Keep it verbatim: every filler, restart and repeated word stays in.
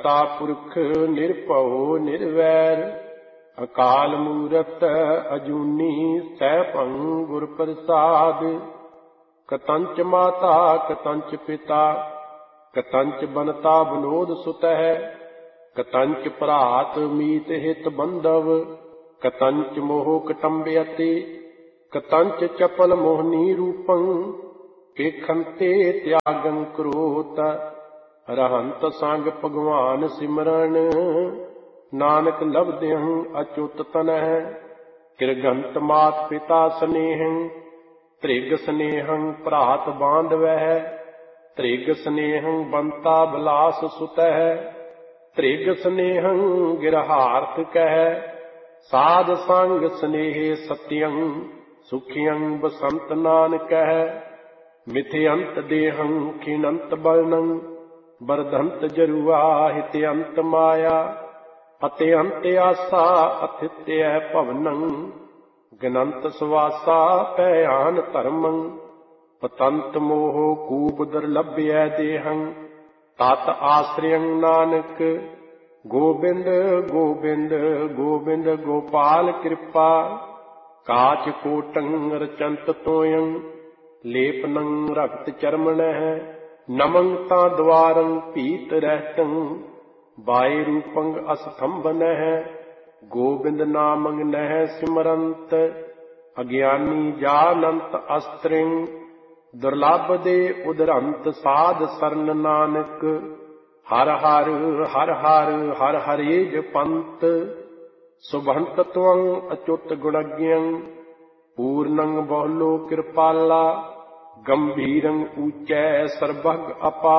ਕਰਤਾ ਪੁਰਖ ਨਿਰਭਉ ਨਿਰਵੈਰ, ਅਕਾਲ ਮੂਰਤ ਅਜੂਨੀ ਸੈਭੰ ਗੁਰ ਪ੍ਰਸਾਦ। ਕਤੰਚ ਮਾਤਾ ਕਤੰਚ ਪਿਤਾ, ਕਤੰਚ ਬਨਤਾ ਬਨੋਦ ਸੁਤਹਿ, ਕਤੰਚ ਭਰਾਤ ਮੀਤ ਹਿਤ ਬੰਧਵ, ਕਤੰਚ ਮੋਹ ਕਟੰਬਯਤੇ, ਕਤੰਚ ਚਪਲ ਮੋਹਨੀ ਰੂਪੰ, ਪੇਖੰਤੇ ਤਿਆਗੰ ਕਰੋਤ। ਰਹੰਤ ਸੰਗ ਭਗਵਾਨ ਸਿਮਰਨ, ਨਾਨਕ ਲਭਦਿਅੰ ਅਚੁੱਤ ਤਨਹਿ। ਕਿਰਗੰਤ ਮਾਤ ਪਿਤਾ ਸਨੇਹੰ, ਤ੍ਰਿਗ ਸਨੇਹੰ ਭਰਾਤ ਬਾਂਧਵਹਿ, ਤ੍ਰਿਗ ਸਨੇਹੰ ਬੰਤਾ ਬਿਲਾਸ ਸੁਤਹਿ, ਤ੍ਰਿਗ ਸਨੇਹੰ ਗਿਰਹਾਰਥ ਕਹਿ। ਸਾਧ ਸੰਗ ਸਨੇਹ ਸਤਿਯੰ, ਸੁਖਿਯੰ ਬਸੰਤ ਨਾਨਕਹਿ। ਮਿਥਿਅੰਤ ਦੇਹੰ ਖਿਨੰਤ ਬਲਨੰ, ਬਰਧੰਤ ਜਰੂਆ ਹਿਤਿਅੰਤ ਮਾਇਆ। ਅਤਿਅੰਤ ਆਸਾ ਅਥਿਤਯ ਭਵਨੰ, ਗਨੰਤ ਸਵਾਸਾ ਭੈਆਨ ਧਰਮੰ। ਪਤੰਤ ਮੋਹ ਕੂਪ ਦੁਰਲਭਯ ਦੇਹੰ, ਤਤ ਆਸਰਿਯੰ ਨਾਨਕ। ਗੋਬਿੰਦ ਗੋਬਿੰਦ ਗੋਬਿੰਦ ਗੋਪਾਲ ਕਿਰਪਾ, ਕਾਚ ਕੋਟੰ ਰਚੰਤ ਤੋਯੰ, ਲੇਪਨੰ ਰਕਤ ਚਰਮਣਹਿ। ਨਮੰ ਤਾਂ ਦਵਾਰੰ ਭੀਤ ਰਹਿਤੰ, ਬਾਏ ਰੂਪੰ ਅਸਥੰਭਨਹਿ। ਗੋਬਿੰਦ ਨਾਮੰ ਨਹਿ ਸਿਮਰੰਤ, ਅਗਿਆਨੀ ਜਾਨੰਤ ਅਸਤ੍ਰਿੰ। ਦੁਰਲਭ ਦੇ ਉਦਰੰਤ ਸਾਧ ਸਰਨ ਨਾਨਕ, ਹਰ ਹਰ ਹਰ ਹਰ ਹਰ ਹਰੇ ਜਪੰਤ। ਸੁਭੰਤ ਤਵੰ ਅਚੁੱਤ ਗੁਣਗ੍ਯੰ, ਪੂਰਨੰ ਬਹੁਲੋ ਕਿਰਪਾਲਾ। ਗੰਭੀਰੰ ਊਚੈ ਸਰਬਗ ਅਪਾ